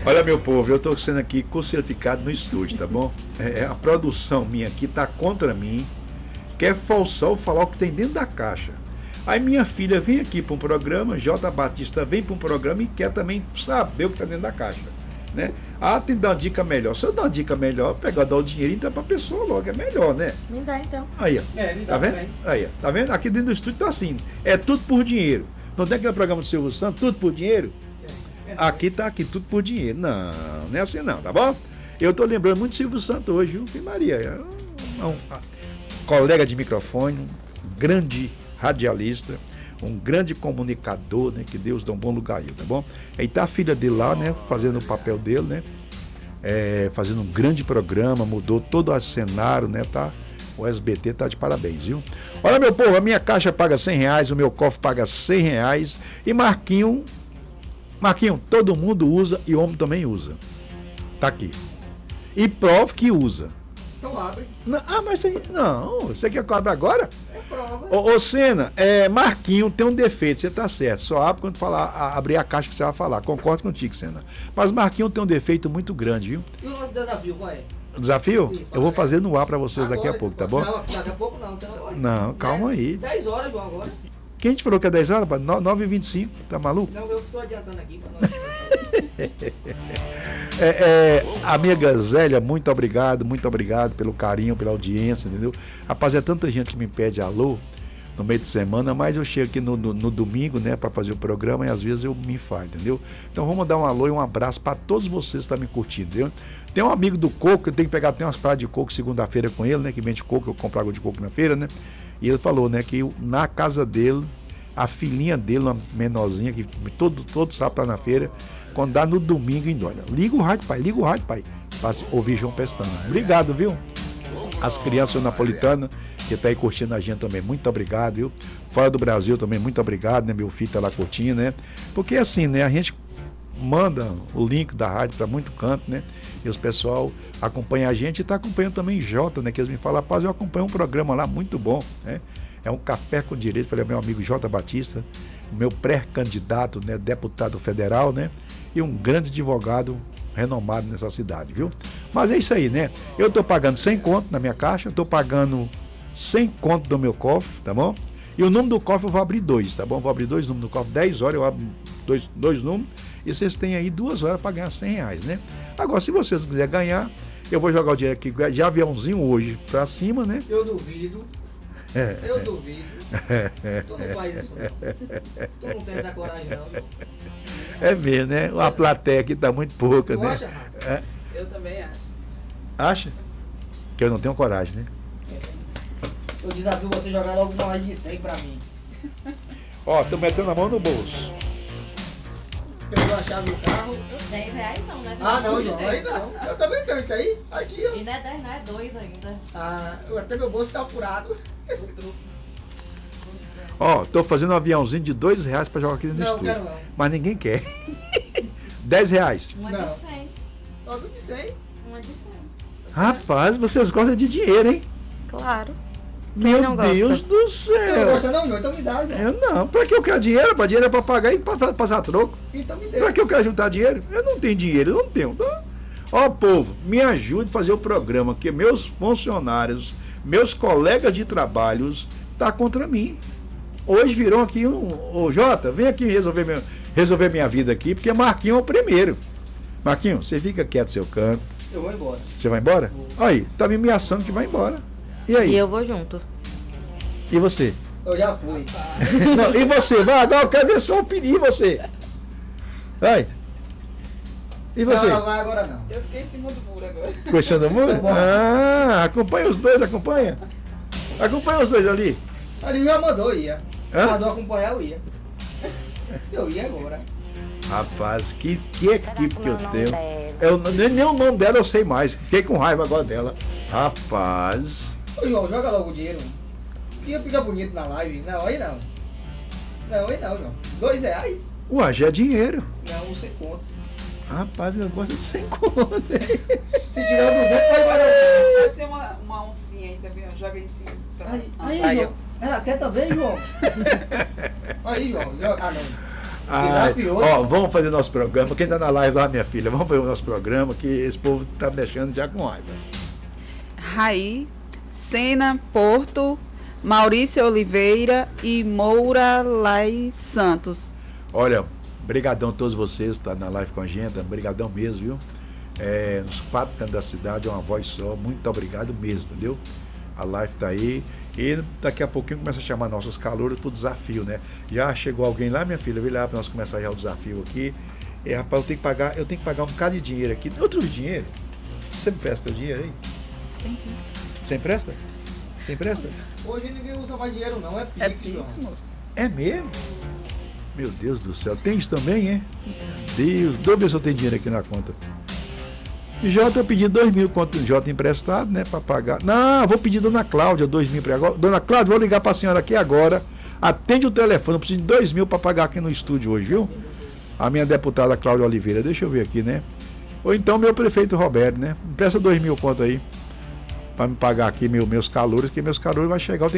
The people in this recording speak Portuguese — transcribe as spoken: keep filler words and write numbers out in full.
Olha, meu povo, eu estou sendo aqui com certificado no estúdio, tá bom? É, a produção minha aqui tá contra mim, quer falsar ou falar o que tem dentro da caixa. Aí minha filha vem aqui para um programa, J. Batista vem para um programa e quer também saber o que está dentro da caixa, né? Ah, tem que dar uma dica melhor. Se eu dar uma dica melhor, pegar, dar o dinheiro e dar para a pessoa logo, é melhor, né? Me dá então. Aí, ó. É, me dá Tá vendo? também. Aí, ó. Tá vendo? Aqui dentro do estúdio tá assim, é tudo por dinheiro. Não tem aquele programa do Silvio Santos, tudo por dinheiro? É, é, Aqui tá aqui tudo por dinheiro. Não, não é assim não, tá bom? Eu tô lembrando muito do Silvio Santos hoje, viu? Que Maria, é um, um, um colega de microfone, um grande radialista, um grande comunicador, né? Que Deus dá um bom lugar a ele, tá bom? Aí tá a filha dele lá, né? Fazendo o papel dele, né? É, fazendo um grande programa, mudou todo o cenário, né? Tá? O S B T tá de parabéns, viu? Olha, meu povo, a minha caixa paga cem reais, o meu cofre paga cem reais e Marquinho, Marquinho, todo mundo usa e homem também usa. Tá aqui. E prova que usa. Então abre. Não, ah, mas aí, não, você quer que eu abra agora? É prova. Ô, ô Senna, é, Marquinho tem um defeito, você tá certo, só abre quando falar, a, abrir a caixa que você vai falar, concordo contigo, Senna. Mas Marquinho tem um defeito muito grande, viu? E o nosso desafio qual é? Desafio? Isso, Eu vou é. fazer no ar pra vocês daqui a Agora, pouco, tá bom? Não, daqui a pouco não, você não vai. Não, calma aí. dez horas, João, agora. Quem a gente falou que é dez horas? nove e vinte e cinco, tá maluco? Não, eu que tô adiantando aqui pra nós. É, é, amiga Zélia, muito obrigado, muito obrigado pelo carinho, pela audiência, entendeu? Rapaz, é tanta gente que me pede alô no meio de semana, mas eu chego aqui no, no, no domingo, né, para fazer o programa e às vezes eu me falho, entendeu? Então vamos dar um alô e um abraço para todos vocês que estão me curtindo, entendeu? Tem um amigo do coco, eu tenho que pegar até umas pradas de coco segunda-feira com ele, né, que vende coco, eu compro água de coco na feira, né? E ele falou, né, que na casa dele, a filhinha dele, uma menorzinha, que todo, todo sábado tá na feira, quando dá no domingo, endóia. Liga o rádio, pai, liga o rádio, pai, para ouvir João Pestana. Obrigado, viu? As crianças napolitanas que tá aí curtindo a gente também, muito obrigado, viu? Fora do Brasil também, muito obrigado, né? Meu filho tá lá curtindo, né? Porque assim, né? A gente manda o link da rádio para muito canto, né? E os pessoal acompanha a gente e tá acompanhando também Jota, né? Que eles me falam, rapaz, eu acompanho um programa lá muito bom, né? É um café com direito, falei, meu amigo J. Batista, meu pré-candidato, né? Deputado federal, né? E um grande advogado renomado nessa cidade, viu? Mas é isso aí, né? Eu tô pagando cem conto na minha caixa, eu tô pagando cem conto do meu cofre, tá bom? E o número do cofre eu vou abrir dois, tá bom? Vou abrir dois números do cofre, dez horas eu abro dois, dois números e vocês têm aí duas horas para ganhar cem reais, né? Agora, se vocês quiserem ganhar, eu vou jogar o dinheiro aqui de aviãozinho hoje pra cima, né? Eu duvido. Eu duvido. Tu não faz isso, não. Tu não tem essa coragem, não. João. É mesmo, né? A plateia aqui tá muito pouca, Tu né? acha, Rafa? É. Eu também acho. Acha? Que eu não tenho coragem, né? Eu desafio você jogar logo uma mais de cem pra mim. Ó, tô metendo a mão no bolso. Pegou a chave do carro. dez reais não, né? Ah, não, João. Aí não. Eu também tenho isso aí. Aqui, ó. E não é dez, não é dois ainda. Ah, até meu bolso tá furado. Ó, tô fazendo um aviãozinho de dois reais pra jogar aqui no Não, estúdio. quero não. Mas ninguém quer. Dez reais. Uma Não. de cem. Logo de cem. Uma de cem. Rapaz, vocês gostam de dinheiro, hein? Claro. Quem Meu não gosta? Deus do Você não céu. gosta não, João? Então me dá, João. Eu não. Pra que eu quero dinheiro? Pra dinheiro é pra pagar e pra passar troco. Então me dê. Pra que eu quero juntar dinheiro? Eu não tenho dinheiro, eu não tenho. Tá? Ó, povo, me ajude a fazer o programa, que meus funcionários, meus colegas de trabalhos, tá contra mim. Hoje virou aqui um... Ô, Jota, vem aqui resolver, meu, resolver minha vida aqui, porque Marquinho é o primeiro. Marquinho, você fica quieto no seu canto. Eu vou embora. Você vai embora? Aí, tá me ameaçando que vai embora. E aí? E eu vou junto. E você? Eu já fui. Não, e você? Vai, agora eu quero ver sua opinião, e você? Vai. E você? Não, não vai agora não. Eu fiquei em cima do muro agora. Gostando do muro? Bora. Ah, acompanha os dois, acompanha. Acompanha os dois ali. Ali já mandou, ia. Hã? Mandou acompanhar, eu ia. Eu ia agora. Rapaz, que, que equipe que eu tenho. Eu, nem, nem o nome dela eu sei mais. Fiquei com raiva agora dela. Rapaz. Ô, João, joga logo o dinheiro. Ia ficar bonito na live. Não, aí não. Não, aí não, João. Dois reais? Ué, já é dinheiro. Não, não sei quanto. Rapaz, eu gosto de sem conta. Se tiver o duzentos, vai valer. Vai ser uma, uma oncinha aí, tá vendo? Joga em cima. Aí, Ah, aí, aí, João. Ela quer também, João? Aí, João. Joga. Ah, não. Ai, Desafiou. ó, vamos fazer nosso programa. Quem tá na live lá, minha filha, vamos fazer o nosso programa, que esse povo tá mexendo já com raiva. Raí, Sena Porto, Maurício Oliveira e Moura Lai Santos. Olha, brigadão a todos vocês que estão na live com a gente, brigadão mesmo, viu? É, nos quatro cantos da cidade, é uma voz só, muito obrigado mesmo, entendeu? A live tá aí e daqui a pouquinho começa a chamar nossos calouros pro desafio, né? Já chegou alguém lá, minha filha, vem lá para nós começar já o desafio aqui. É, rapaz, eu tenho que pagar, eu tenho que pagar um bocado de dinheiro aqui. Outro dinheiro? Você me presta teu dinheiro aí? Tem Pix. Você empresta? Você empresta? Hoje ninguém usa mais dinheiro, não. É Pix, É João. Pix, moço. É mesmo? Meu Deus do céu, tem isso também, hein? Deus, deixa eu ver se eu tenho dinheiro aqui na conta. Jota, eu pedi dois mil conto do Jota emprestado, né, para pagar. Não, vou pedir Dona Cláudia dois mil para agora. Dona Cláudia, vou ligar para a senhora aqui agora. Atende o telefone, eu preciso de dois mil para pagar aqui no estúdio hoje, viu? A minha deputada Cláudia Oliveira, deixa eu ver aqui, né? Ou então meu prefeito Roberto, né? Empresta dois mil conto aí para me pagar aqui meu, meus calores, que meus calores vai chegar. Eu tenho